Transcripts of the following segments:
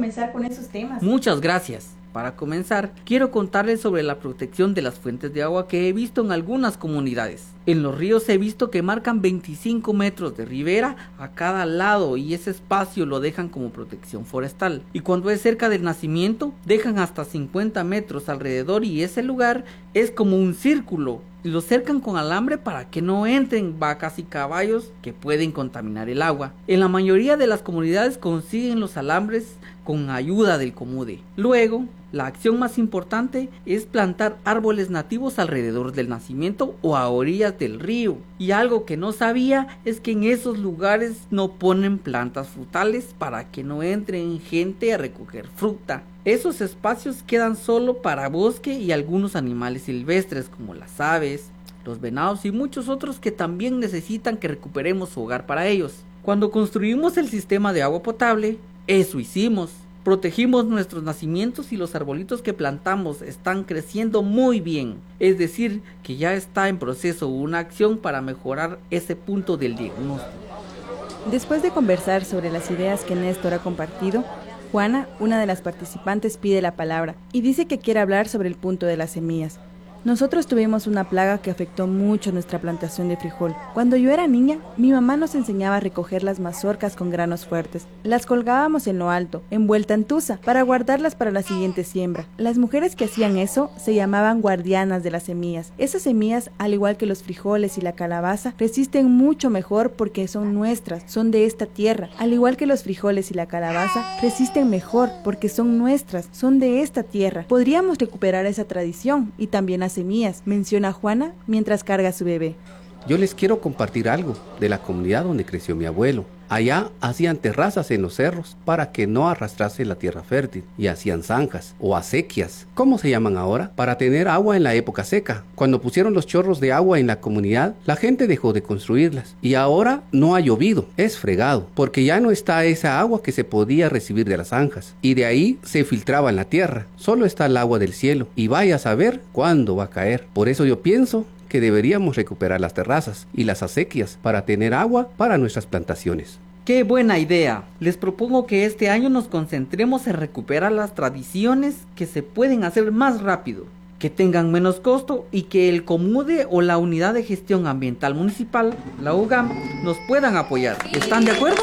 comenzar con esos temas. Muchas gracias. Para comenzar, quiero contarles sobre la protección de las fuentes de agua que he visto en algunas comunidades. En los ríos he visto que marcan 25 metros de ribera a cada lado y ese espacio lo dejan como protección forestal. Y cuando es cerca del nacimiento, dejan hasta 50 metros alrededor y ese lugar es como un círculo. Y lo cercan con alambre para que no entren vacas y caballos que pueden contaminar el agua. En la mayoría de las comunidades consiguen los alambres con ayuda del Comude. Luego, la acción más importante es plantar árboles nativos alrededor del nacimiento o a orillas del río. Y algo que no sabía es que en esos lugares no ponen plantas frutales para que no entren gente a recoger fruta. Esos espacios quedan solo para bosque y algunos animales silvestres como las aves, los venados y muchos otros que también necesitan que recuperemos su hogar para ellos. Cuando construimos el sistema de agua potable, eso hicimos. Protegimos nuestros nacimientos y los arbolitos que plantamos están creciendo muy bien. Es decir, que ya está en proceso una acción para mejorar ese punto del diagnóstico. Después de conversar sobre las ideas que Néstor ha compartido, Juana, una de las participantes, pide la palabra y dice que quiere hablar sobre el punto de las semillas. Nosotros tuvimos una plaga que afectó mucho nuestra plantación de frijol. Cuando yo era niña, mi mamá nos enseñaba a recoger las mazorcas con granos fuertes. Las colgábamos en lo alto, envuelta en tusa, para guardarlas para la siguiente siembra. Las mujeres que hacían eso se llamaban guardianas de las semillas. Esas semillas, al igual que los frijoles y la calabaza, resisten mucho mejor porque son nuestras, son de esta tierra. Al igual que los frijoles y la calabaza, resisten mejor porque son nuestras, son de esta tierra. Podríamos recuperar esa tradición y también las semillas, menciona Juana mientras carga a su bebé. Yo les quiero compartir algo de la comunidad donde creció mi abuelo. Allá hacían terrazas en los cerros para que no arrastrase la tierra fértil y hacían zanjas o acequias, ¿cómo se llaman ahora? Para tener agua en la época seca. Cuando pusieron los chorros de agua en la comunidad, la gente dejó de construirlas y ahora no ha llovido, es fregado, porque ya no está esa agua que se podía recibir de las zanjas y de ahí se filtraba en la tierra. Solo está el agua del cielo y vaya a saber cuándo va a caer. Por eso yo pienso que deberíamos recuperar las terrazas y las acequias para tener agua para nuestras plantaciones. ¡Qué buena idea! Les propongo que este año nos concentremos en recuperar las tradiciones que se pueden hacer más rápido, que tengan menos costo y que el Comude o la Unidad de Gestión Ambiental Municipal, la UGAM, nos puedan apoyar. ¿Están de acuerdo?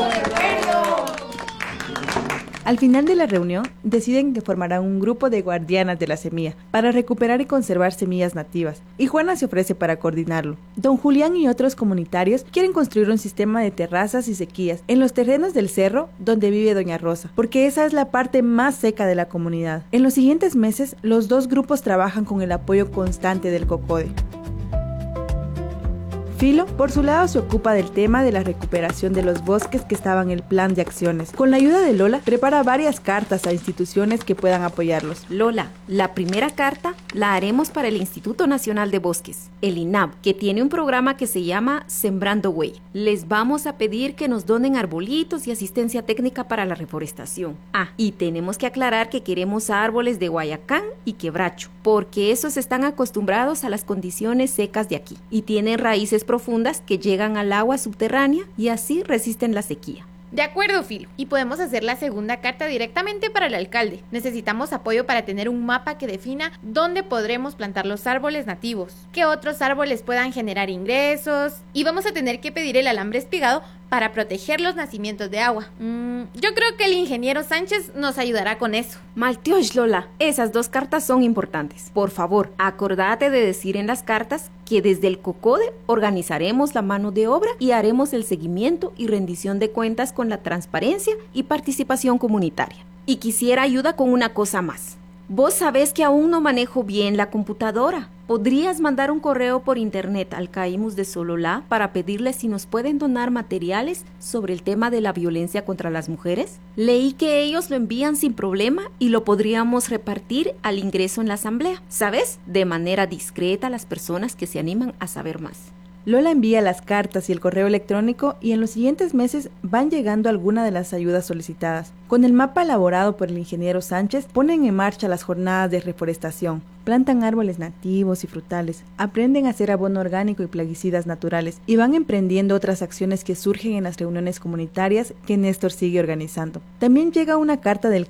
Al final de la reunión, deciden que formarán un grupo de guardianas de la semilla para recuperar y conservar semillas nativas, y Juana se ofrece para coordinarlo. Don Julián y otros comunitarios quieren construir un sistema de terrazas y sequías en los terrenos del cerro donde vive Doña Rosa, porque esa es la parte más seca de la comunidad. En los siguientes meses, los dos grupos trabajan con el apoyo constante del COCODE. Filo, por su lado, se ocupa del tema de la recuperación de los bosques que estaban en el plan de acciones. Con la ayuda de Lola, prepara varias cartas a instituciones que puedan apoyarlos. Lola, la primera carta la haremos para el Instituto Nacional de Bosques, el INAB, que tiene un programa que se llama Sembrando Güey. Les vamos a pedir que nos donen arbolitos y asistencia técnica para la reforestación. Y tenemos que aclarar que queremos árboles de Guayacán y quebracho, porque esos están acostumbrados a las condiciones secas de aquí y tienen raíces profundas que llegan al agua subterránea y así resisten la sequía. De acuerdo, Filo. Y podemos hacer la segunda carta directamente para el alcalde. Necesitamos apoyo para tener un mapa que defina dónde podremos plantar los árboles nativos, qué otros árboles puedan generar ingresos, y vamos a tener que pedir el alambre espigado para proteger los nacimientos de agua. Yo creo que el ingeniero Sánchez nos ayudará con eso. Maltiosh, Lola, esas dos cartas son importantes. Por favor, acordate de decir en las cartas que desde el COCODE organizaremos la mano de obra y haremos el seguimiento y rendición de cuentas con la transparencia y participación comunitaria. Y quisiera ayuda con una cosa más. Vos sabés que aún no manejo bien la computadora. ¿Podrías mandar un correo por internet al CAIMUS de Sololá para pedirles si nos pueden donar materiales sobre el tema de la violencia contra las mujeres? Leí que ellos lo envían sin problema y lo podríamos repartir al ingreso en la asamblea, ¿sabes? De manera discreta a las personas que se animan a saber más. Lola envía las cartas y el correo electrónico y en los siguientes meses van llegando algunas de las ayudas solicitadas. Con el mapa elaborado por el ingeniero Sánchez, ponen en marcha las jornadas de reforestación. Plantan árboles nativos y frutales, aprenden a hacer abono orgánico y plaguicidas naturales y van emprendiendo otras acciones que surgen en las reuniones comunitarias que Néstor sigue organizando. También llega una carta del